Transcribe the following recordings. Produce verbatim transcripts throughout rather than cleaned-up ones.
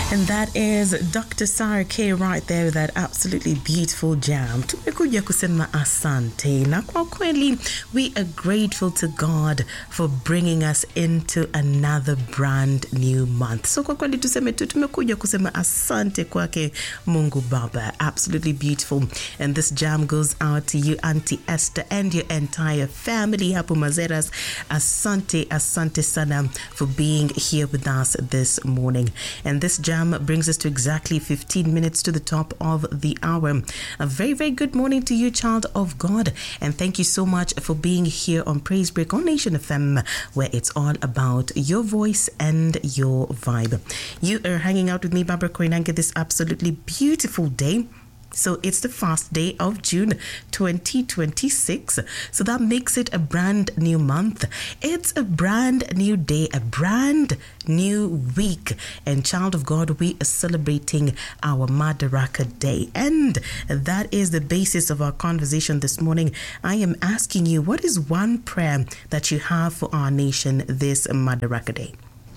And that is Doctor Sarah K right there with that absolutely beautiful jam. Tumekuja kusema asante. Na kwa kweli, we are grateful to God for bringing us into another brand new month. So kwa kweli tuseme tu tumekuja kusema asante kwake Mungu Baba. Absolutely beautiful. And this jam goes out to you, Auntie Esther, and your entire family. Hapo Mazeras. Asante, asante sana for being here with us this morning. And this jam brings us to exactly fifteen minutes to the top of the hour. A very, very good morning to you, child of God. And thank you so much for being here on Praise Break on Nation F M, where it's all about your voice and your vibe. You are hanging out with me, Barbara Koinange, this absolutely beautiful day. So it's the first day of June twenty twenty-six. So that makes it a brand new month. It's a brand new day, a brand new week. And child of God, we are celebrating our Madaraka Day. And that is the basis of our conversation this morning. I am asking you, what is one prayer that you have for our nation this Madaraka Day?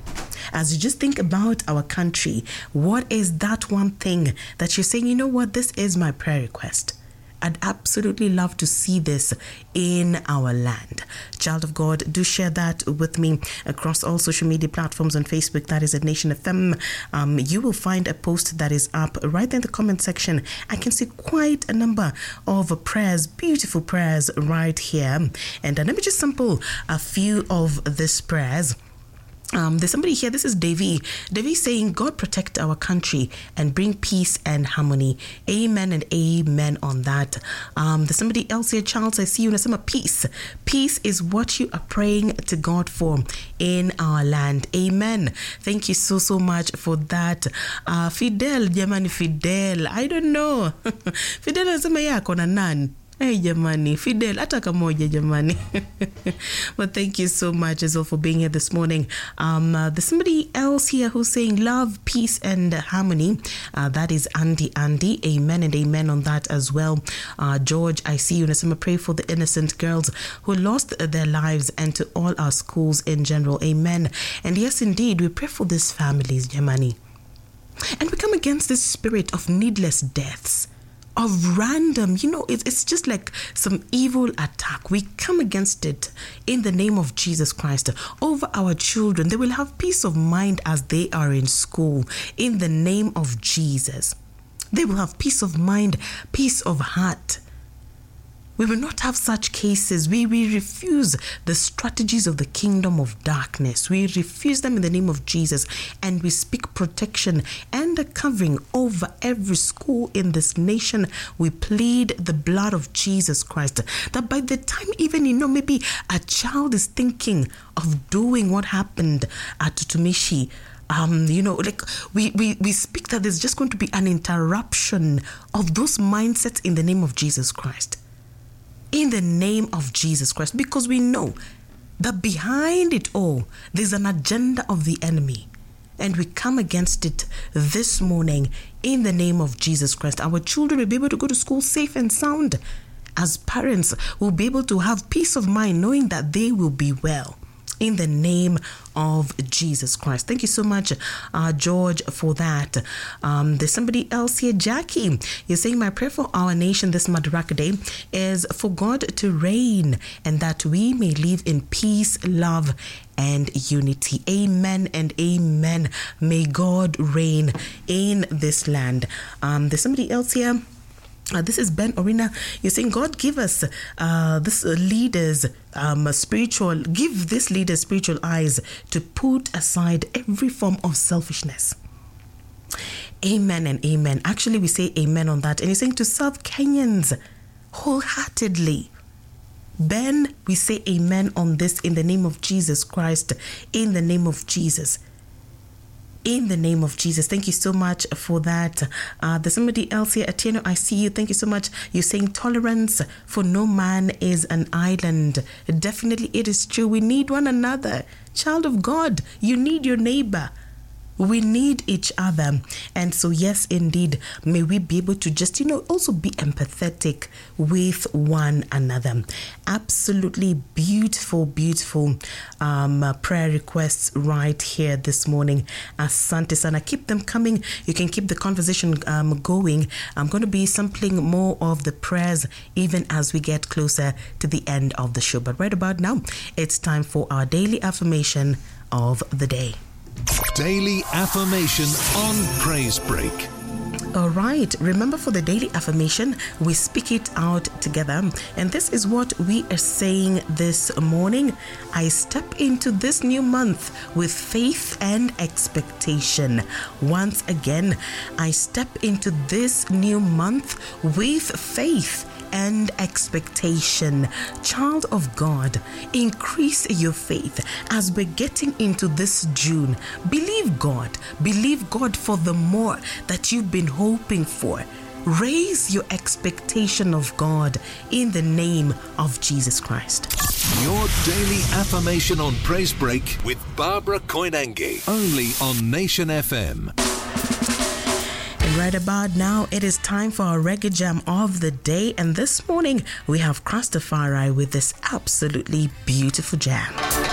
As you just think about our country, what is that one thing that you're saying, you know what, this is my prayer request? I'd absolutely love to see this in our land. Child of God, do share that with me across all social media platforms on Facebook. That is at Nation F M. Um, you will find a post that is up right there in the comment section. I can see quite a number of prayers, beautiful prayers right here. And uh, let me just sample a few of these prayers. Um, there's somebody here, this is Devi. Devi saying, God protect our country and bring peace and harmony. Amen and amen on that. Um, there's somebody else here, Charles, I see you, Nasema, peace. Peace is what you are praying to God for in our land. Amen. Thank you so, so much for that. Uh, Fidel, jamani Fidel, I don't know. Fidel nasema yako na nani? Hey, jamani, Fidel, hata kamoja, jamani. But thank you so much as well for being here this morning. Um, uh, there's somebody else here who's saying love, peace, and harmony. Uh, that is Andy Andy. Amen and amen on that as well. Uh, George, I see you. Nasema, pray for the innocent girls who lost their lives and to all our schools in general. Amen. And yes, indeed, we pray for these families, jamani. And we come against this spirit of needless deaths. Of random, you know, it's, it's just like some evil attack. We come against it in the name of Jesus Christ over our children. They will have peace of mind as they are in school in the name of Jesus. They will have peace of mind, peace of heart. We will not have such cases. We, we refuse the strategies of the kingdom of darkness. We refuse them in the name of Jesus. And we speak protection and a covering over every school in this nation. We plead the blood of Jesus Christ. That by the time even, you know, maybe a child is thinking of doing what happened at Tutumishi, Um, you know, like we, we, we speak that there's just going to be an interruption of those mindsets in the name of Jesus Christ. In the name of Jesus Christ, because we know that behind it all, there's an agenda of the enemy. And we come against it this morning in the name of Jesus Christ. Our children will be able to go to school safe and sound. As parents, we'll be able to have peace of mind knowing that they will be well. In the name of Jesus Christ. Thank you so much, uh, George, for that. Um, there's somebody else here, Jackie. You're saying my prayer for our nation this Madaraka Day is for God to reign and that we may live in peace, love, and unity. Amen and amen. May God reign in this land. Um, there's somebody else here. Uh, this is Ben Orina. You're saying, God, give us uh, this uh, leaders um, spiritual, give this leaders spiritual eyes to put aside every form of selfishness. Amen and amen. Actually, we say amen on that. And you're saying to serve Kenyans wholeheartedly. Ben, we say amen on this in the name of Jesus Christ. In the name of Jesus. In the name of Jesus. Thank you so much for that. Uh, there's somebody else here. Atieno, I see you. Thank you so much. You're saying tolerance for no man is an island. Definitely it is true. We need one another. Child of God, you need your neighbor. We need each other. And so, yes, indeed, may we be able to just, you know, also be empathetic with one another. Absolutely beautiful, beautiful um, uh, prayer requests right here this morning. Asante sana. Keep them coming. You can keep the conversation um, going. I'm going to be sampling more of the prayers even as we get closer to the end of the show. But right about now, it's time for our daily affirmation of the day. Daily affirmation on Praise Break. All right. Remember, for the daily affirmation, we speak it out together. And this is what we are saying this morning. I step into this new month with faith and expectation. Once again, I step into this new month with faith and expectation. Child of God, increase your faith as we're getting into this June. Believe God. Believe God for the more that you've been hoping for. Raise your expectation of God in the name of Jesus Christ. Your daily affirmation on Praise Break with Barbara Koinange. Only on Nation F M. And right about now, it is time for our reggae jam of the day. And this morning, we have Christafari with this absolutely beautiful jam.